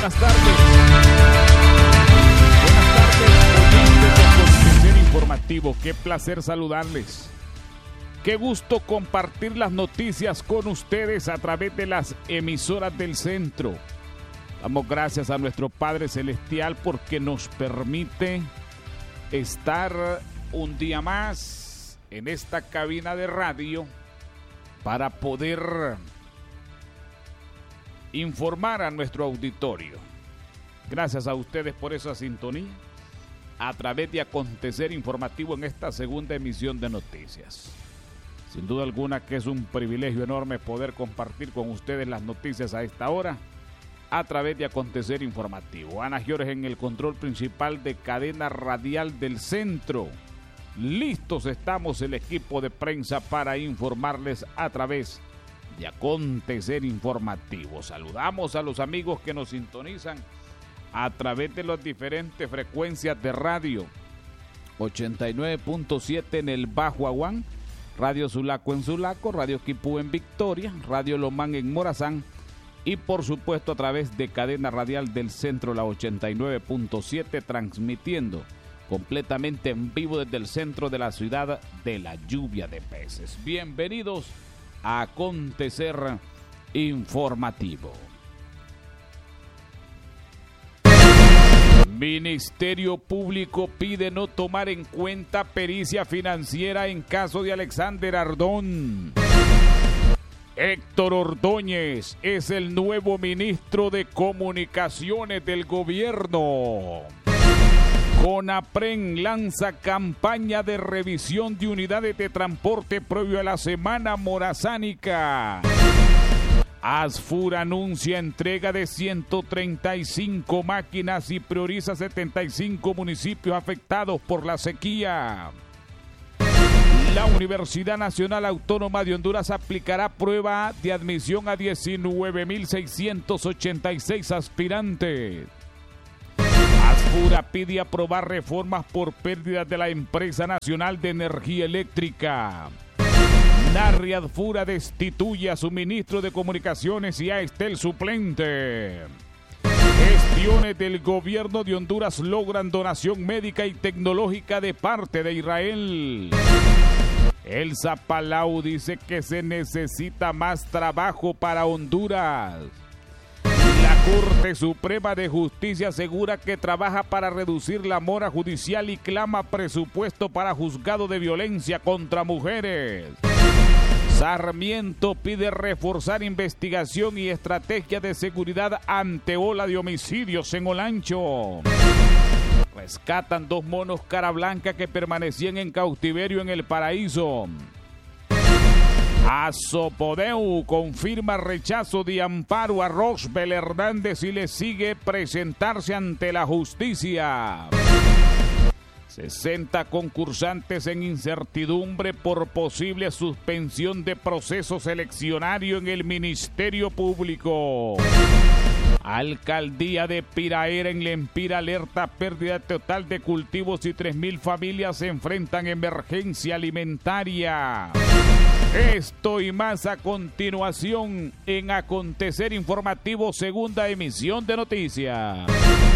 buenas tardes. Buenas tardes, oyentes de Acontecer Informativo. Qué placer saludarles. Qué gusto compartir las noticias con ustedes a través de las emisoras del centro. Damos gracias a nuestro Padre Celestial porque nos permite estar un día más en esta cabina de radio para poder informar a nuestro auditorio. Gracias a ustedes por esa sintonía a través de Acontecer Informativo en esta segunda emisión de noticias. Sin duda alguna que es un privilegio enorme poder compartir con ustedes las noticias a esta hora a través de Acontecer Informativo. Ana Giores en el control principal de Cadena Radial del Centro. Listos estamos el equipo de prensa para informarles a través de Acontecer Informativo. Saludamos a los amigos que nos sintonizan a través de las diferentes frecuencias de radio. 89.7 en el Bajo Aguán, Radio Sulaco en Sulaco, Radio Quipú en Victoria, Radio Lomán en Morazán y por supuesto a través de Cadena Radial del Centro, la 89.7, transmitiendo completamente en vivo desde el centro de la ciudad de la lluvia de peces. Bienvenidos a Acontecer Informativo. Ministerio Público pide no tomar en cuenta pericia financiera en caso de Alexander Ardón. Héctor Ordóñez es el nuevo ministro de Comunicaciones del gobierno. CONAPREN lanza campaña de revisión de unidades de transporte previo a la Semana Morazánica. ASFUR anuncia entrega de 135 máquinas y prioriza 75 municipios afectados por la sequía. La Universidad Nacional Autónoma de Honduras aplicará prueba de admisión a 19.686 aspirantes. ASFUR pide aprobar reformas por pérdidas de la Empresa Nacional de Energía Eléctrica. Narri Adfura destituye a su ministro de Comunicaciones y a el suplente. Gestiones del gobierno de Honduras logran donación médica y tecnológica de parte de Israel. Elsa Palau dice que se necesita más trabajo para Honduras. La Corte Suprema de Justicia asegura que trabaja para reducir la mora judicial y clama presupuesto para juzgado de violencia contra mujeres. Sarmiento pide reforzar investigación y estrategia de seguridad ante ola de homicidios en Olancho. Rescatan 2 monos cara blanca que permanecían en cautiverio en El Paraíso. Azopodeu confirma rechazo de amparo a Rosbel Hernández y le sigue presentarse ante la justicia. 60 concursantes en incertidumbre por posible suspensión de proceso seleccionario en el Ministerio Público. Alcaldía de Piraera en Lempira alerta pérdida total de cultivos y 3.000 familias se enfrentan a emergencia alimentaria. Esto y más a continuación en Acontecer Informativo, segunda emisión de noticias.